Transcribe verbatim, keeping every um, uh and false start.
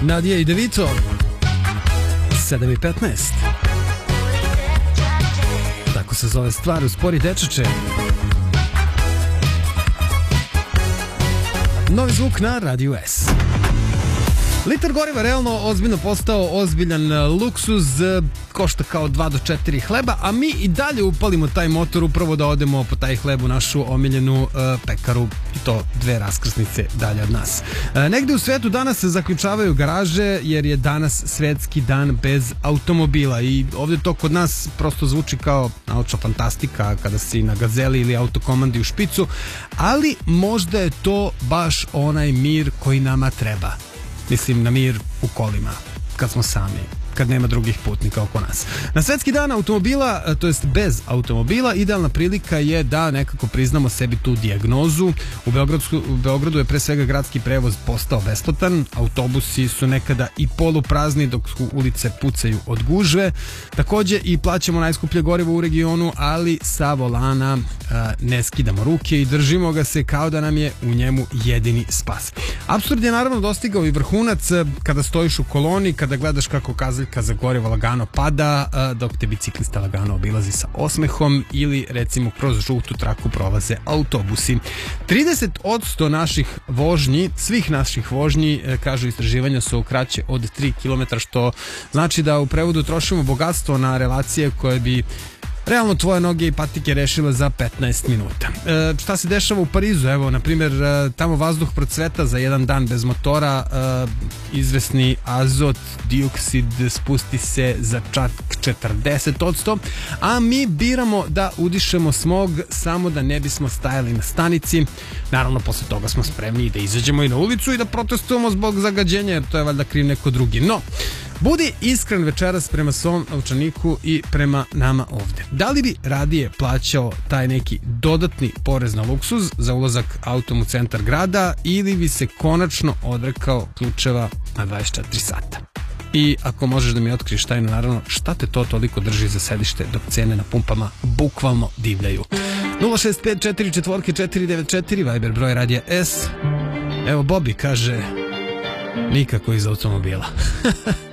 Nadija i Devito, sedam i petnaest. Tako se zove stvar u Spori dečače. Novi zvuk na Radio S. Litar goriva realno ozbiljno postao ozbiljan luksuz, košta kao dva do četiri hleba, a mi i dalje upalimo taj motor upravo da odemo po taj hleb u našu omiljenu uh, pekaru, i to dve raskrsnice dalje od nas. Uh, negde u svetu danas se zaključavaju garaže jer je danas svetski dan bez automobila i ovdje to kod nas prosto zvuči kao naučna fantastika kada si na Gazeli ili autokomandi u špicu, ali možda je to baš onaj mir koji nama treba. Mislim na mir u kolima, kad smo sami, kad nema drugih putnika oko nas. Na svetski dan automobila, to jest bez automobila, idealna prilika je da nekako priznamo sebi tu dijagnozu. U Beogradu, u Beogradu je pre svega gradski prevoz postao besplatan, autobusi su nekada i poluprazni dok ulice pucaju od gužve. Takođe i plaćamo najskuplje gorivo u regionu, ali sa volana a, ne skidamo ruke i držimo ga se kao da nam je u njemu jedini spas. Apsurd je naravno dostigao i vrhunac kada stojiš u koloni, kada gledaš kako kazaljka za gorivo lagano pada, dok te biciklista lagano obilazi sa osmehom, ili recimo kroz žutu traku prolaze autobusi. trideset posto naših vožnji, svih naših vožnji, kažu istraživanja, su kraće od tri kilometra, što znači da u prevodu trošimo bogatstvo na relacije koje bi realno tvoje noge i patike rešile za petnaest minuta. E, šta se dešava u Parizu? Evo, na primjer, tamo vazduh procveta za jedan dan bez motora, e, izvesni azot dioksid spusti se za čak četrdeset posto, a mi biramo da udišemo smog samo da ne bismo stajali na stanici. Naravno, posle toga smo spremni da izađemo i na ulicu i da protestujemo zbog zagađenja, jer to je valjda kriv neko drugi. No, budi iskren večeras prema svom novčaniku i prema nama ovde. Da li bi radije plaćao taj neki dodatni porez na luksuz za ulazak autom u centar grada, ili bi se konačno odrekao ključeva na dvadeset četiri sata? I ako možeš da mi otkriješ tajnu, naravno, šta te to toliko drži za sedište dok cene na pumpama bukvalno divljaju? nula šest pet četiri četiri četiri devet četiri, Viber broj Radija S. Evo, Bobby kaže, nikako iz automobila.